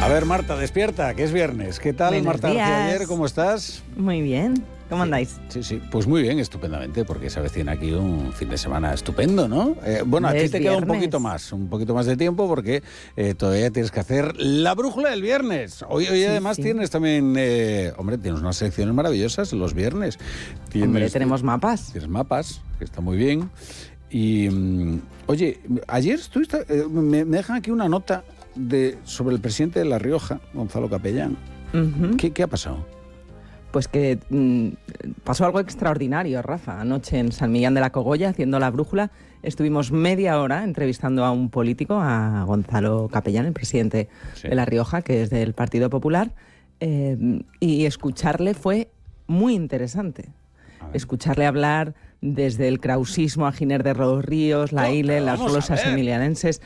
A ver, Marta, despierta, que es viernes. ¿Qué tal, Buenos Marta días. García ayer? ¿Cómo estás? Muy bien. ¿Cómo andáis? Sí, pues muy bien, estupendamente, porque se avecina aquí un fin de semana estupendo, ¿no? Bueno, a ti te queda un poquito más de tiempo, porque todavía tienes que hacer la brújula del viernes. Hoy además tienes también, tienes unas secciones maravillosas los viernes. Tenemos mapas. Tienes mapas, que está muy bien. Y, oye, ayer estuviste, me dejan aquí una nota sobre el presidente de La Rioja, Gonzalo Capellán. Uh-huh. ¿Qué ha pasado? Pues que pasó algo extraordinario, Rafa. Anoche en San Millán de la Cogolla, haciendo la brújula, estuvimos media hora entrevistando a un político, a Gonzalo Capellán, el presidente de La Rioja, que es del Partido Popular, y escucharle fue muy interesante. Escucharle hablar desde el krausismo a Giner de los Ríos, la ILE, las glosas emilianenses.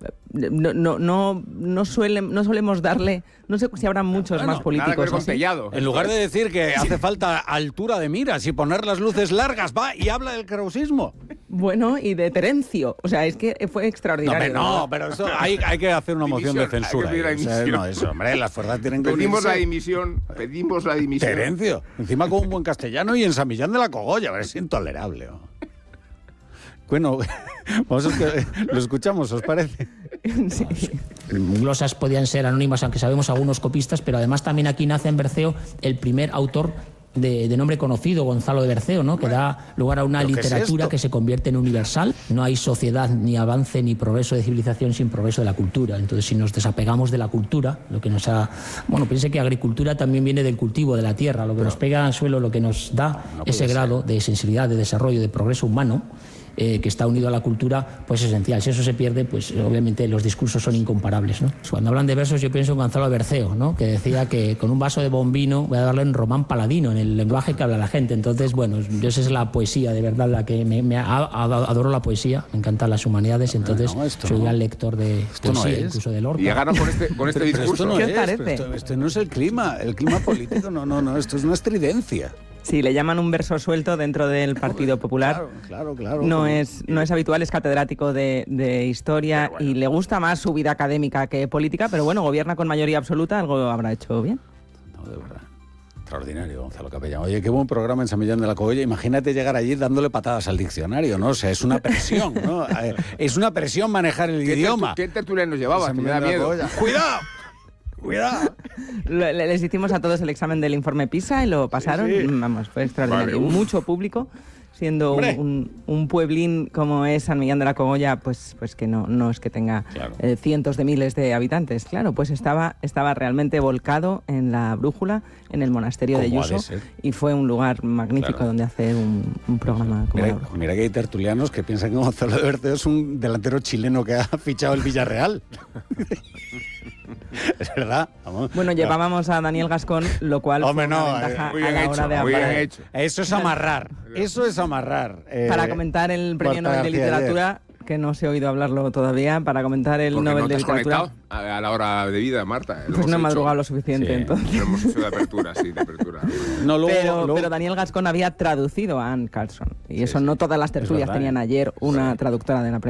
No solemos darle, no sé si habrá muchos más políticos así. En lugar de decir que hace falta altura de miras y poner las luces largas, va y habla del krausismo. Bueno, y de Terencio, o sea, es que fue extraordinario. Pero eso hay que hacer una moción de censura. Las fuerzas tienen que pedimos la dimisión. Terencio, encima con un buen castellano y en San Millán de la Cogolla, es intolerable. Bueno, lo escuchamos, ¿os parece? Sí. Glosas podían ser anónimas, aunque sabemos algunos copistas, pero además también aquí nace en Berceo el primer autor de nombre conocido, Gonzalo de Berceo, ¿no? Que da lugar a una literatura que se convierte en universal. No hay sociedad, ni avance, ni progreso de civilización sin progreso de la cultura. Entonces, si nos desapegamos de la cultura, lo que nos ha... Bueno, piense que agricultura también viene del cultivo de la tierra, lo que nos pega al suelo, lo que nos da ese grado de sensibilidad, de desarrollo, de progreso humano, que está unido a la cultura, pues es esencial. Si eso se pierde, pues obviamente los discursos son incomparables, ¿no? Cuando hablan de versos, yo pienso en Gonzalo de Berceo, ¿no? Que decía que con un vaso de bombino voy a darle en román paladino, en el lenguaje que habla la gente. Entonces, bueno, yo esa es la poesía, de verdad, la que adoro la poesía, me encantan las humanidades, entonces soy gran lector de poesía, incluso de Lorca. Y llegaron con este discurso. ¿Qué os parece? Esto no es el clima político, no, esto es una estridencia. Sí, le llaman un verso suelto dentro del Partido Popular. Claro. No es habitual, es catedrático de historia y le gusta más su vida académica que política, pero bueno, gobierna con mayoría absoluta, algo habrá hecho bien. No, de verdad. Extraordinario, Gonzalo Capellán. Oye, qué buen programa en San Millán de la Cogolla. Imagínate llegar allí dándole patadas al diccionario, ¿no? O sea, es una presión, ¿no? Es una presión manejar el idioma. ¿Qué tertulianos llevabas? Que me da miedo. ¡Cuidado! Les hicimos a todos el examen del informe PISA y lo pasaron. Sí. Vamos, fue extraordinario. Vale, mucho público, siendo un pueblín como es San Millán de la Cogolla, pues que no es que tenga cientos de miles de habitantes. Claro, pues estaba realmente volcado en la brújula, en el monasterio de Yuso, y fue un lugar magnífico donde hacer un programa como la brújula. Mira que hay tertulianos que piensan que Gonzalo de Berceo es un delantero chileno que ha fichado el Villarreal. Es verdad. Vamos. Bueno, llevábamos a Daniel Gascón, lo cual fue una ventaja a la hora de hablar. Eso es amarrar. Para comentar el premio Nobel de Literatura, que no se ha oído hablarlo todavía, para comentar el Nobel de Literatura. ¿Por qué no te has conectado a la hora de vida, Marta? Pues no he madrugado lo suficiente, entonces. Lo hemos hecho de apertura. Pero Daniel Gascón había traducido a Anne Carlson. Y eso no todas las tertulias tenían ayer una traductora de la